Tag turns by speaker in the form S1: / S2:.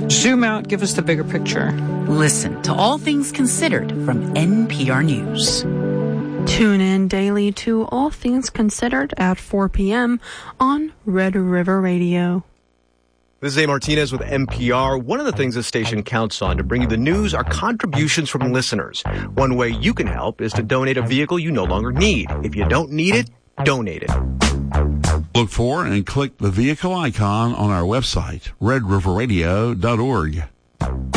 S1: Zoom out, give us the bigger picture.
S2: Listen to All Things Considered from NPR News.
S3: Tune in daily to All Things Considered at 4 p.m. on Red River Radio.
S4: This is A. Martinez with NPR. One of the things this station counts on to bring you the news are contributions from listeners. One way you can help is to donate a vehicle you no longer need. If you don't need it, donate it.
S5: Look for and click the vehicle icon on our website, redriverradio.org.